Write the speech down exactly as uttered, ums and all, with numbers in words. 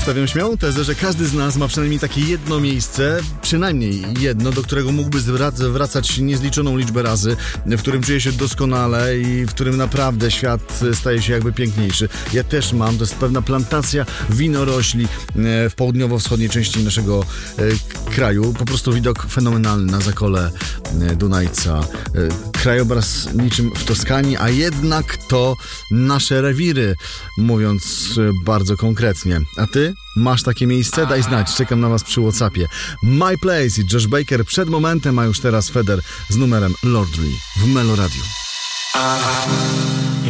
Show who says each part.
Speaker 1: Stawiam śmiałą tezę, że każdy z nas ma przynajmniej takie jedno miejsce, przynajmniej jedno, do którego mógłby zwrac- wracać niezliczoną liczbę razy, w którym czuje się doskonale i w którym naprawdę świat staje się jakby piękniejszy. Ja też mam, to jest pewna plantacja winorośli w południowo-wschodniej części naszego kraju. Po prostu widok fenomenalny na zakole Dunajca. Krajobraz niczym w Toskanii, a jednak to nasze rewiry, mówiąc bardzo konkretnie. A ty? Masz takie miejsce? Daj znać, czekam na was przy WhatsAppie. My Place i Josh Baker przed momentem, a już teraz Feder z numerem Lordly w Melo Radio.